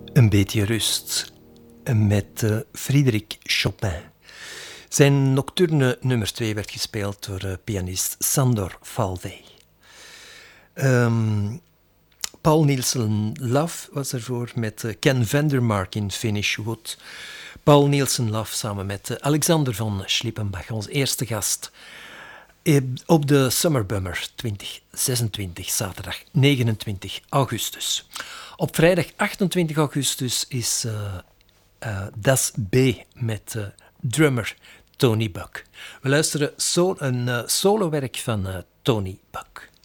Een beetje rust met Frédéric Chopin. Zijn nocturne nummer 2 werd gespeeld door pianist Sandor Falvey. Paul Nielsen Love was ervoor met Ken Vandermark in Finnish Wood. Paul Nielsen Love samen met Alexander van Schlippenbach, ons eerste gast. Op de Summer Bummer 2026, zaterdag 29 augustus. Op vrijdag 28 augustus is Das B met drummer Tony Buck. We luisteren een solowerk van Tony Buck.